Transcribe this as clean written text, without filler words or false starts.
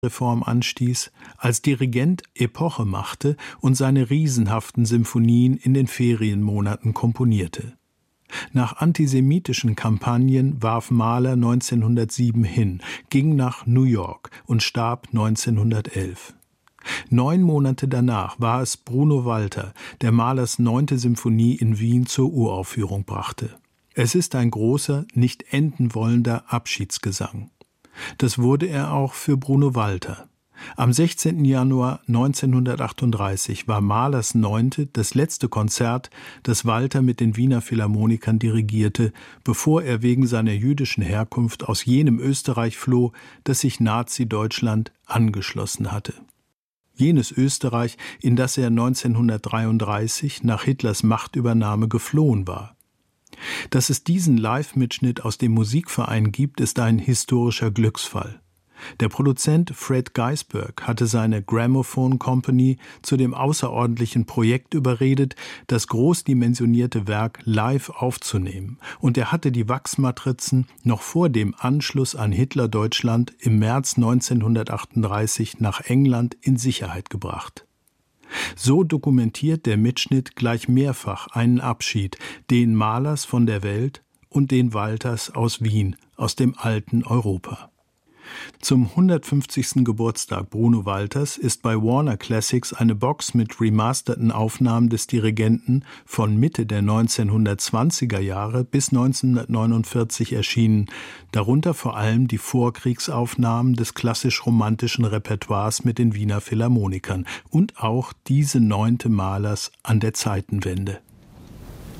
Reform anstieß, als Dirigent Epoche machte und seine riesenhaften Symphonien in den Ferienmonaten komponierte. Nach antisemitischen Kampagnen warf Mahler 1907 hin, ging nach New York und starb 1911. 9 Monate danach war es Bruno Walter, der Mahlers 9. Symphonie in Wien zur Uraufführung brachte. Es ist ein großer, nicht enden wollender Abschiedsgesang. Das wurde er auch für Bruno Walter. Am 16. Januar 1938 war Mahlers 9. das letzte Konzert, das Walter mit den Wiener Philharmonikern dirigierte, bevor er wegen seiner jüdischen Herkunft aus jenem Österreich floh, das sich Nazi-Deutschland angeschlossen hatte. Jenes Österreich, in das er 1933 nach Hitlers Machtübernahme geflohen war. Dass es diesen Live-Mitschnitt aus dem Musikverein gibt, ist ein historischer Glücksfall. Der Produzent Fred Geisberg hatte seine Gramophone Company zu dem außerordentlichen Projekt überredet, das großdimensionierte Werk live aufzunehmen, und er hatte die Wachsmatrizen noch vor dem Anschluss an Hitler-Deutschland im März 1938 nach England in Sicherheit gebracht. So dokumentiert der Mitschnitt gleich mehrfach einen Abschied, den Mahlers von der Welt und den Walters aus Wien, aus dem alten Europa. Zum 150. Geburtstag Bruno Walters ist bei Warner Classics eine Box mit remasterten Aufnahmen des Dirigenten von Mitte der 1920er Jahre bis 1949 erschienen, darunter vor allem die Vorkriegsaufnahmen des klassisch-romantischen Repertoires mit den Wiener Philharmonikern und auch diese 9. Mahlers an der Zeitenwende.